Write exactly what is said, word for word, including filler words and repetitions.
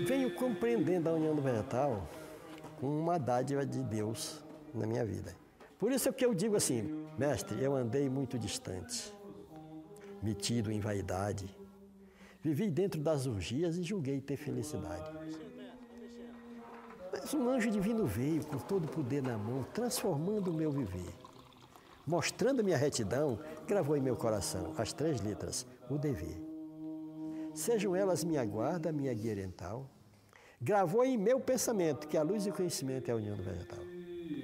venho compreendendo a união do vegetal como uma dádiva de Deus na minha vida. Por isso é que eu digo assim, mestre, eu andei muito distante, metido em vaidade, vivi dentro das orgias e julguei ter felicidade. Mas um anjo divino veio com todo o poder na mão, transformando o meu viver. Mostrando minha retidão, gravou em meu coração as três letras, o dever. Sejam elas minha guarda, minha guia oriental. Gravou em meu pensamento que a luz e o conhecimento é a união do vegetal.